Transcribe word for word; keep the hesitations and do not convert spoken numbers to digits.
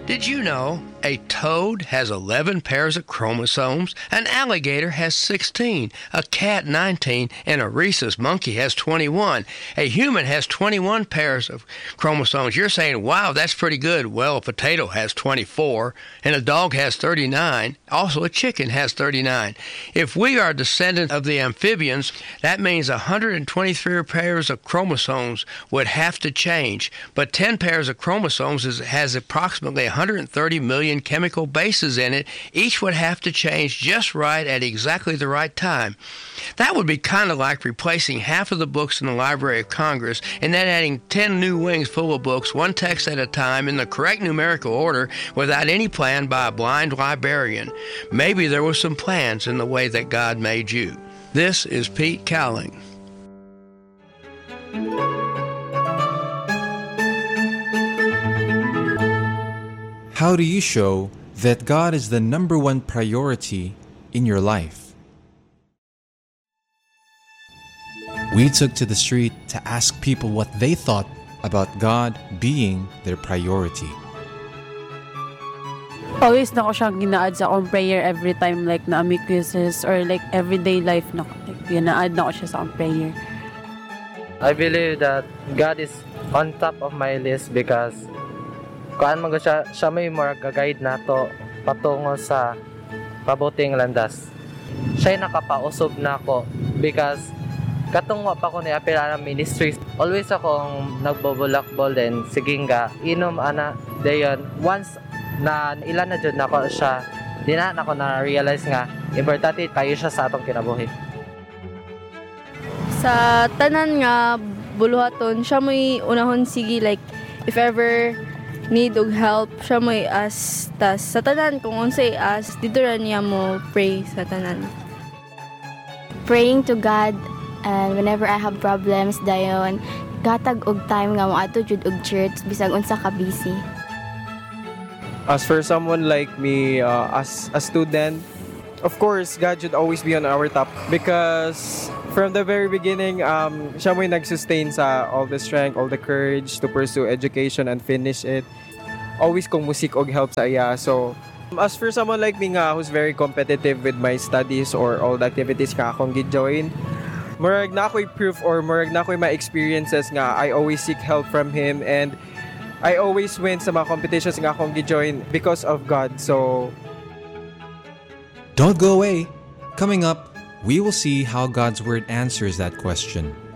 Did you know a toad has eleven pairs of chromosomes, an alligator has sixteen, a cat nineteen, and a rhesus monkey has twenty-one? A human has twenty-one pairs of chromosomes. You're saying, wow, that's pretty good. Well, a potato has twenty-four, and a dog has thirty-nine. Also, a chicken has thirty-nine. If we are descendants of the amphibians, that means one hundred twenty-three pairs of chromosomes would have to change. But ten pairs of chromosomes is, has approximately one hundred thirty million chemical bases in it. Each would have to change just right at exactly the right time. That would be kind of like replacing half of the books in the Library of Congress and then adding ten new wings full of books, one text at a time, in the correct numerical order without any plan by a blind librarian. Maybe there were some plans in the way that God made you. This is Pete Cowling. How do you show that God is the number one priority in your life? We took to the street to ask people what they thought about God being their priority. Always na ko siyang gina-add sa akong prayer every time, like na amicuses or like everyday life na like, gina-add na ko siya sa akong prayer. I believe that God is on top of my list because kuan man siya, siya may more ga-guide nato patungo sa pabuting landas. Siya nakapausog na ako because katungwa pa ko ni apela ng ministries. Always akong nagbobulakbol din sigingga inom ana dayon once na ilan na jud nako siya dina nako na realize nga importante kayo siya sa atong kinabuhi. Sa tanan nga buluhaton siya may unahon sige like if ever need og help siya may ask tas sa tanan kung unsay ask dito ra niya mo pray sa tanan. Praying to God and whenever I have problems dayon gatag og time nga moadto jud og church bisag unsa ka busy. As for someone like me, uh, as a student, of course, God should always be on our top because from the very beginning, um, siya mo yung nag-sustain sa all the strength, all the courage to pursue education and finish it. Always kong musik og help sa iya. So, as for someone like me nga who's very competitive with my studies or all the activities nga akong gi-join, murag na ako'y proof or murag na ako'y my experiences nga I always seek help from Him and I always win sa mga competitions nga akong gi-join because of God. So, don't go away. Coming up, we will see how God's Word answers that question.